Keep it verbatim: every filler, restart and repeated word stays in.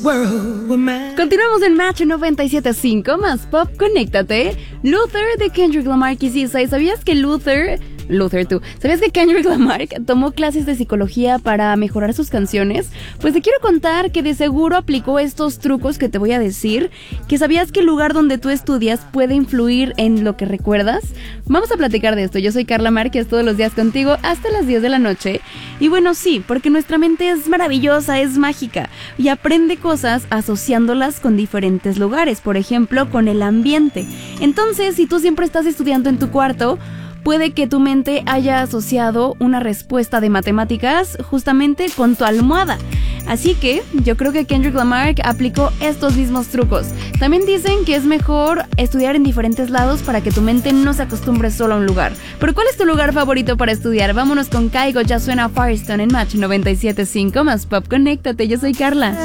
Continuamos en Match noventa y siete punto cinco, más pop, conéctate. Luther de Kendrick Lamar y Sisa. ¿Y sabías que Luther... Luther, tú, ¿sabías que Kendrick Lamar tomó clases de psicología para mejorar sus canciones? Pues te quiero contar que de seguro aplicó estos trucos que te voy a decir. ¿Que sabías que el lugar donde tú estudias puede influir en lo que recuerdas? Vamos a platicar de esto. Yo soy Carla Márquez, todos los días contigo hasta las diez de la noche. Y bueno, sí, porque nuestra mente es maravillosa, es mágica y aprende cosas asociándolas con diferentes lugares, por ejemplo, con el ambiente. Entonces, si tú siempre estás estudiando en tu cuarto, puede que tu mente haya asociado una respuesta de matemáticas justamente con tu almohada. Así que yo creo que Kendrick Lamar aplicó estos mismos trucos. También dicen que es mejor estudiar en diferentes lados para que tu mente no se acostumbre solo a un lugar. Pero ¿cuál es tu lugar favorito para estudiar? Vámonos con Caigo, ya suena Firestone en Match noventa y siete punto cinco, más pop, conéctate. Yo soy Carla.